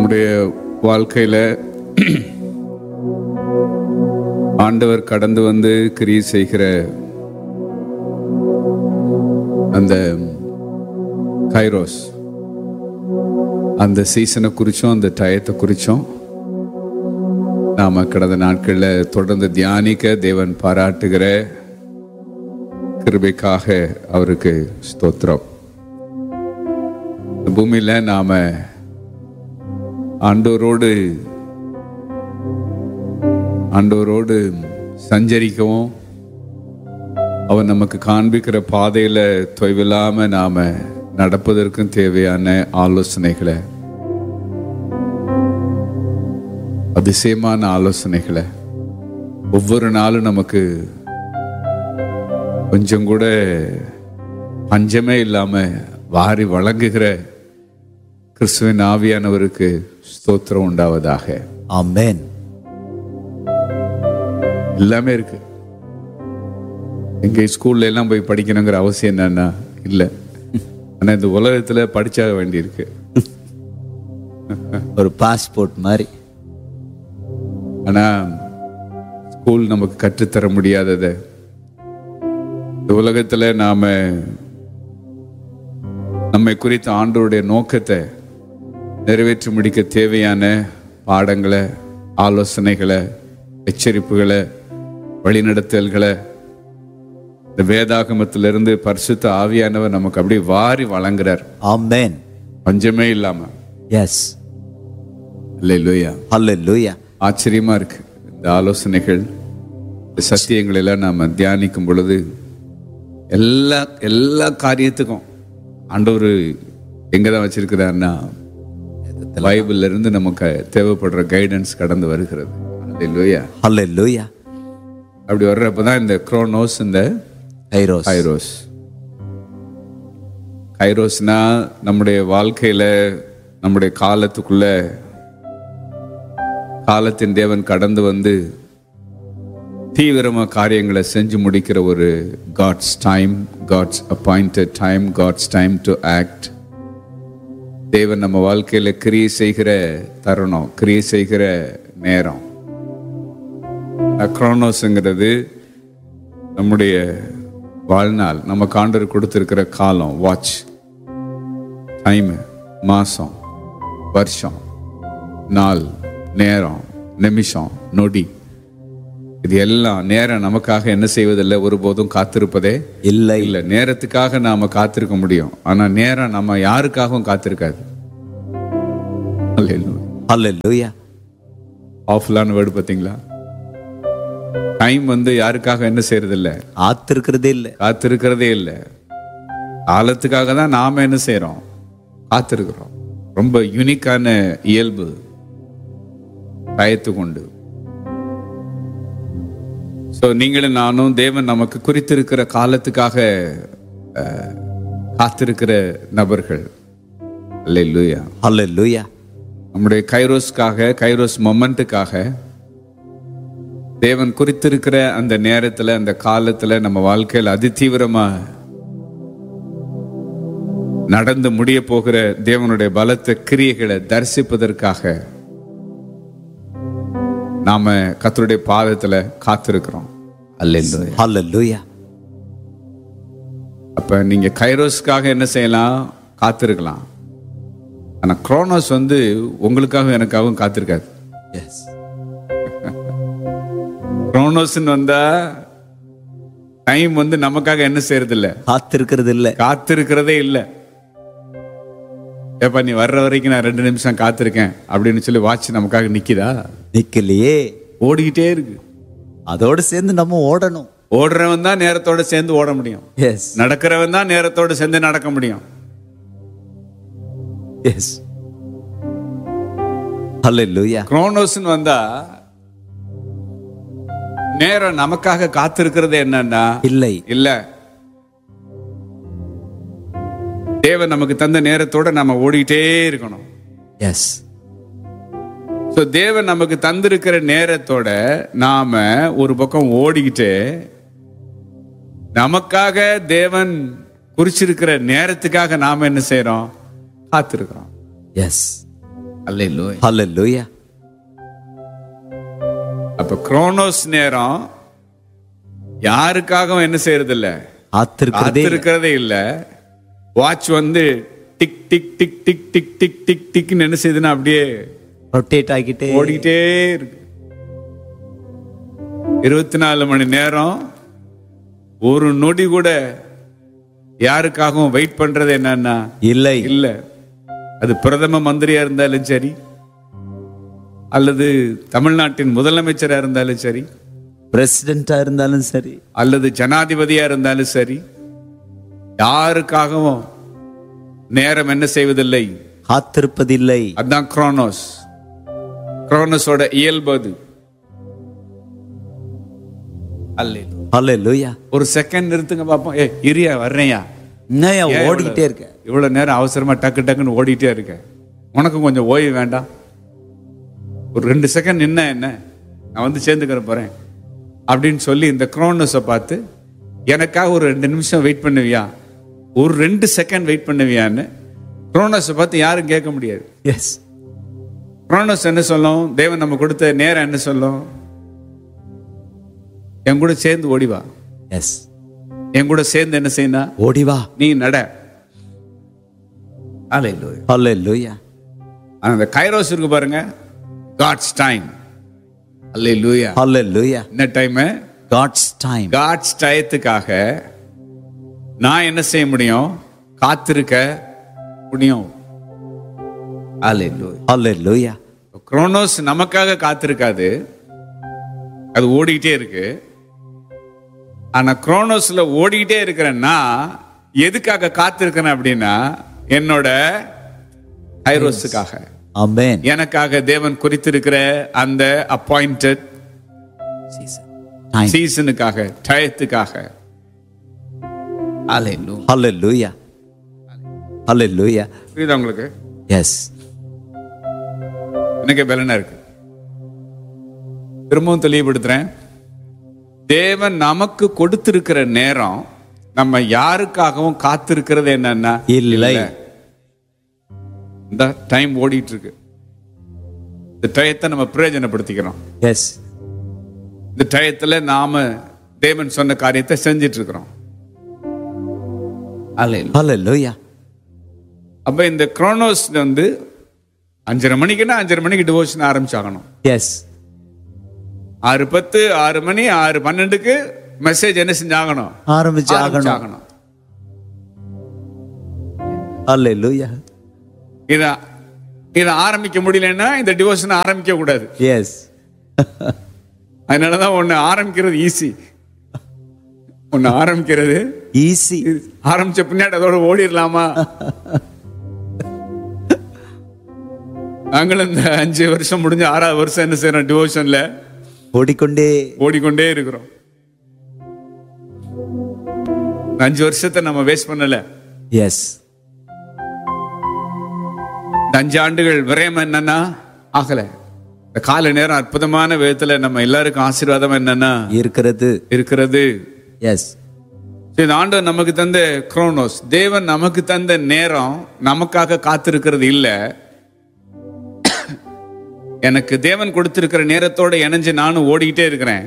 நம்முடைய வாழ்க்கையில ஆண்டவர் கடந்து வந்து கிரியை செய்கிற அந்த கைரோஸ், அந்த சீசனை குறிச்சும் அந்த டயத்தை குறிச்சும் நாம கடந்த நாட்களில் தொடர்ந்து தியானிக்க தேவன் பாராட்டுகிற கிருபைக்காக அவருக்கு ஸ்தோத்திரம். இந்த பூமியில நாம ஆண்டவரோடு சஞ்சரிக்கவும் அவர் நமக்கு காண்பிக்கிற பாதையில தொய்வில்லாம நாம நடப்பதற்கும் தேவையான ஆலோசனைகளை, அதிசயமான ஆலோசனைகளை ஒவ்வொரு நாளும் நமக்கு கொஞ்சம் கூட பஞ்சமே இல்லாம வாரி வழங்குகிற கிறிஸ்துவின் ஆவியானவருக்கு ஸ்தோத்திரம் உண்டாவதாக. ஆமென். எல்லாமே இருக்கு. எங்க ஸ்கூல்ல எல்லாம் போய் படிக்கணுங்கிற அவசியம் என்னன்னா இல்லை. ஆனா இந்த உலகத்துல படிச்சாக வேண்டியிருக்கு. ஒரு பாஸ்போர்ட் மாதிரி. ஆனா ஸ்கூல் நமக்கு கற்றுத்தர முடியாததை இந்த உலகத்துல நம்மை குறித்த ஆண்டவருடைய நோக்கத்தை நிறைவேற்றி முடிக்க தேவையான பாடங்களை, ஆலோசனைகளை, எச்சரிப்புகளை, வழிநடத்தல்களை இந்த வேதாகமத்திலிருந்து பரிசுத்த ஆவியானவர் நமக்கு அப்படியே வாரி வழங்குறார். ஆமென். பஞ்சமே இல்லாம. எஸ். அல்லேலூயா. அல்லேலூயா. ஆச்சரியமா இருக்கு இந்த ஆலோசனைகள், இந்த சத்தியங்கள் எல்லாம் நாம தியானிக்கும் பொழுது எல்லா காரியத்துக்கும் ஆண்டவர் எங்கதான் வச்சிருக்கிறார்னா பைபிள்ல இருந்து நமக்கு தேவைப்படுற கைடன்ஸ் கடந்து வருகிறது. அல்லேலூயா. அல்லேலூயா. அப்படி வர்றப்பதான் இந்த குரோனோஸ், இந்த கைரோஸ்னா நம்முடைய வாழ்க்கையில, நம்முடைய காலத்துக்குள்ள காலத்தின் தேவன் கடந்து வந்து தீவிரமா காரியங்களை செஞ்சு முடிக்கிற ஒரு God's time, God's appointed time, God's time to act. தேவன் நம்ம வாழ்க்கையில கிரியை செய்கிற தருணம், கிரியை செய்கிற நேரம். குரோனோஸ்ங்கிறது நம்முடைய வாழ்நாள், நம்ம ஆண்டவர் கொடுத்திருக்கிற காலம், வாட்ச், டைம், மாசம், வருஷம், நாள், நேரம், நிமிஷம், நொடி, இது எல்லாம் நேரம் நமக்காக என்ன செய்வதில்லை, ஒருபோதும் காத்திருப்பதே இல்லை. நேரத்துக்காக நாம காத்திருக்க முடியும், ஆனா நேரம் நம்ம யாருக்காகவும் காத்திருக்காது. அல்லேலூயா. ஆஃப்லான வேர்டு பாத்தீங்களா? டைம் வந்து யாருக்காக என்ன செய்யறது இல்லை, காத்திருக்கிறதே இல்லை. காலத்துக்காக தான் நாம என்ன செய்யறோம், காத்திருக்கிறோம். ரொம்ப யூனிக்கான இயல்பு டயத்து கொண்டு. நீங்களும் நானும் தேவன் நமக்கு குறித்திருக்கிற காலத்துக்காக காத்திருக்கிற நபர்கள். அல்லேலூயா. அல்லேலூயா. நம்முடைய கைரோஸ்க்காக, கைரோஸ் மொமெண்ட்டுக்காக தேவன் குறித்திருக்கிற அந்த நேரத்துல, அந்த காலத்துல நம்ம வாழ்க்கையில் அதிதீவிரமா நடந்து முடிய போகிற தேவனுடைய பலத்த கிரியைகளை தரிசிப்பதற்காக நாம கர்த்தருடைய பாதத்துல காத்திருக்கிறோம். அல்லேலூயா. அல்லேலூயா. அப்ப நீங்க கைரோஸ்க்காக என்ன செய்யலாம், காத்திருக்கலாம். ஆனா குரோனோஸ் வந்து உங்களுக்காகவும் எனக்காகவும் காத்திருக்காது. எஸ். குரோனோஸ்ன்னு வந்தா டைம் வந்து நமக்காக என்ன செய்யறது இல்ல, காத்திருக்கிறதே இல்ல. ஏப்பா நீ வர்ற வரைக்கும் நான் 2 நிமிஷம் காத்திருக்கேன் அப்படின்னு சொல்லி வாட்ச் நமக்காக நிக்குதா? நிக்கலையே, ஓடிக்கிட்டே இருக்கு. அதோட சேர்ந்து நம்ம ஓடணும். ஓடுறவன் தான் நேரத்தோட சேர்ந்து ஓட முடியும். எஸ். நடக்கிறவன் தான் நேரத்தோட சேர்ந்து நடக்க முடியும். எஸ். அல்லேலூயா. குரோனோஸ்ன்னு வந்தா நேரம் நமக்காக காத்திருக்கிறது என்னன்னா இல்ல. தேவன் நமக்கு தந்த நேரத்தோட நாம ஓடிட்டே இருக்கணும். எஸ். தேவன் நமக்கு தந்திருக்கிற நேரத்தோட நாம ஒரு பக்கம் ஓடிக்கிட்டு நமக்காக தேவன் குறிச்சிருக்கிற நேரத்துக்காக நாம என்ன செய்யறோம், காத்திருக்கிறோம். எஸ். அல்லேலூயா. Hallelujah. அப்ப குரோனோஸ் நேரம் யாருக்காகவும் என்ன செய்யறது இல்ல, காத்திருக்கிறதே இல்ல. வாட்ச் வந்து tick tick tick tick tick tick tick டிக்னு என்ன செய்யுதுன்னா அப்படியே ரொட்டேட் ஆகிட்டே ஓடிக்கிட்டே இருக்கு. 24 மணி நேரம் ஒரு நொடி கூட யாருக்காகவும் வெயிட் பண்றது என்னன்னா இல்லை. இல்ல. அது பிரதம மந்திரியா இருந்தாலும் சரி, அல்லது தமிழ்நாட்டின் முதலமைச்சரா இருந்தாலும் சரி, பிரசிடென்டா இருந்தாலும் சரி, அல்லது ஜனாதிபதியா இருந்தாலும் சரி, யாருக்காகவும் நேரம் என்ன செய்வதில்லை, காத்திருப்பதில்லை. அதுதான் குரோனோஸ். குரோனோஸோட இயல்பு அது. Hallelujah. ஒரு செகண்ட் நிறுத்துங்க பாப்போம். இரியா வர்றேயா, என்னையா ஓடிக்கிட்டே இருக்க, இவ்வளவு நேரம் அவசரமா டக்கு டக்குன்னு ஓடிட்டே இருக்க, உனக்கும் கொஞ்சம் ஓய்வு வேண்டாம்? ஒரு 2 செகண்ட் நின்ன என்ன, நான் வந்து சேர்ந்துக்கிற போறேன் அப்படின்னு சொல்லி இந்த குரோனோஸை பார்த்து எனக்காக ஒரு 2 நிமிஷம் வெயிட் பண்ணுவியா, ஒரு 2 செகண்ட் வெயிட் பண்ணுவியான்னு குரோனோஸை பார்த்து யாரும் கேட்க முடியாது. எஸ். குரோனோஸ் என்ன சொல்லும், தேவன் நம்ம கொடுத்த நேரம் என்ன சொல்லும், என் கூட சேர்ந்து ஓடிவா. எஸ். என் கூட சேர்ந்து என்ன செய்யணும், ஓடிவா, நீ நட. Hallelujah. அந்த கைரோஸ் இருக்கு பாருங்க, காட்ஸ் டைம். அல்லேலூயா. Hallelujah. என்ன டைம்? God's time. காட்ஸ் டயத்துக்காக நான் என்ன செய்ய முடியும், காத்திருக்க முடியும். அல்லேலூயா. Hallelujah. குரோனோஸ் நமக்காக காத்திருக்காது, அது ஓடிக்கிட்டே இருக்கு. ஆனா குரோனோஸ்ல ஓடிக்கிட்டே இருக்கிறேன்னா எதுக்காக காத்திருக்கிறேன் அப்படின்னா என்னோட கைரோஸுக்காக, ஆமென், எனக்காக தேவன் குறித்திருக்கிற அந்த அப்பாயிண்டட் சீசனுக்காக, டயத்துக்காக. Hallelujah. Hallelujah. புரியுதா உங்களுக்கு? எஸ். எனக்கு பலனா இருக்கு. திரும்பவும் தெளிவுபடுத்துறேன், தேவன் நமக்கு கொடுத்திருக்கிற நேரம் நம்ம யாருக்காகவும் காத்திருக்கிறது என்னன்னா இல்லை. இந்த டைம் ஓடிட்டு இருக்கு, இந்த டயத்தை நம்ம பிரயோஜனப்படுத்திக்கிறோம். எஸ். இந்த டயத்துல நாம தேவன் சொன்ன காரியத்தை செஞ்சிட்டு இருக்கிறோம். Hallelujah. அப்ப இந்த குரோனோஸ் வந்து 5:30 மணிக்குன்னா 5:30 மணிக்கு டிவோஷன் ஆரம்பிச்சாகணும். எஸ். 6:10, 6 மணி, 6:12க்கு மெசேஜ் என்ன செஞ்சாகணும், ஆரம்பிச்சாகணும். Hallelujah. இத ஆரம்பிக்க முடியலன்னா இந்த டிவோஷன் ஆரம்பிக்க கூடாது. எஸ். அதனாலதான் ஒண்ணு ஆரம்பிக்கிறது ஈஸி, ஒண்ணு ஆரம்பிக்கிறது ஈஸி. ஆரம்பிச்ச பின்னாடி அதோட ஓடிடலாமா? நாங்களும் இந்த 5 வருஷம் முடிஞ்சு 6வது வருஷம் என்ன செய்யறோம், டிவோஷன்ல ஓடிக்கொண்டே இருக்கிறோம். 5 வருஷத்தை நம்ம வேஸ்ட் பண்ணல. எஸ். 5 ஆண்டுகள் விரயம் என்னன்னா ஆகல. இந்த கால நேரம் அற்புதமான விதத்துல நம்ம எல்லாருக்கும் ஆசீர்வாதம் என்னன்னா இருக்கிறது. எஸ். இந்த ஆண்டு நமக்கு தந்த குரோனோஸ், தேவன் நமக்கு தந்த நேரம் நமக்காக காத்திருக்கிறது இல்ல. எனக்கு தேவன் கொடுத்திருக்கிற நேரத்தோட இணைஞ்சு நானும் ஓடிக்கிட்டே இருக்கிறேன்.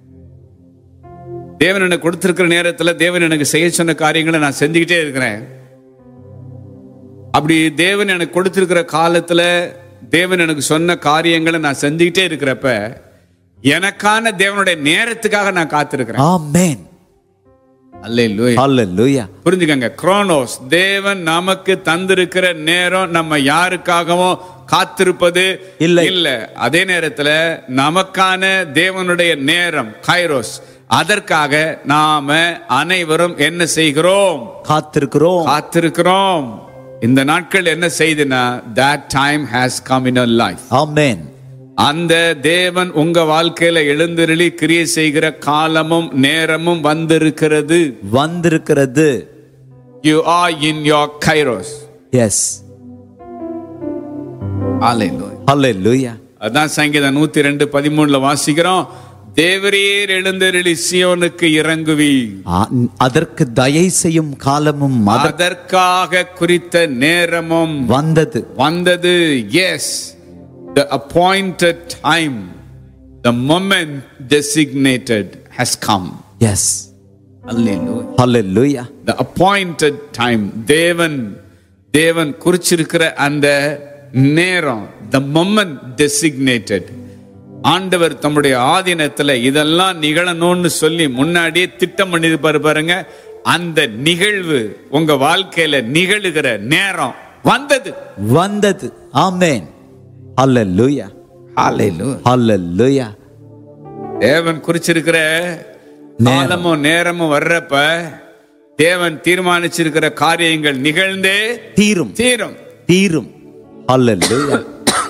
தேவன் எனக்கு கொடுத்திருக்கிற நேரத்துல தேவன் எனக்கு செய்ய சொன்ன காரியங்களை நான் செஞ்சுக்கிட்டே இருக்கிறேன். அப்படி தேவன் எனக்கு கொடுத்திருக்கிற காலத்துல தேவன் எனக்கு சொன்ன காரியங்களை நான் செஞ்சுக்கிட்டே இருக்கிறப்ப எனக்கான தேவனுடைய நேரத்துக்காக நான் காத்திருக்கிறேன். ஆமென். அல்லேலூயா. புரிஞ்சுக்கங்க, குரோனோஸ் தேவன் நமக்கு தந்திருக்கிற நேரம் நம்ம யாருக்காகவும் காத்திருப்பது இல்ல. அதே நேரத்துல நமக்கான தேவனுடைய நேரம் கைரோஸ், அதற்காக நாம அனைவரும் என்ன செய்கிறோம், காத்திருக்கிறோம். இந்த நாட்கள் என்ன செய்துனா, that time has come in our life. ஆமென். அந்த தேவன் உங்க வாழ்க்கையில எழுந்தருளி கிரியை செய்கிற காலமும் நேரமும் வந்திருக்கிறது. You are in your kairos. Yes. Hallelujah. அதான் சங்கீதம் 102:13 வாசிக்கிறோம், தேவரீர் எழுந்தருளி சியோனுக்கு இறங்குவி, அதற்கு தயை செய்யும் காலமும் அதற்காக குறித்த நேரமும் வந்தது. S, The appointed time, the moment designated has come. Yes. Hallelujah. The appointed time, தேவன் குறிச்சிருக்கிற அந்த நேரம், the moment designated. ஆண்டவர் தம்முடைய ஆதீனத்துல இதெல்லாம் நிகழணும்னு சொல்லி முன்னாடியே திட்டம் பண்ணிருப்பாரு பாருங்க. அந்த நிகழ்வு உங்க வாழ்க்கையில நிகழுகிற நேரம் வந்தது. ஆமென். ஹalleluya. ஹalleluya. தேவன் குறிச்சிருக்கிற காலமும் நேரமும் வர்றப்ப தேவன் தீர்மானிச்சிருக்கிற காரியங்கள் நிகழ்ந்தே தீரும். ஹalleluya.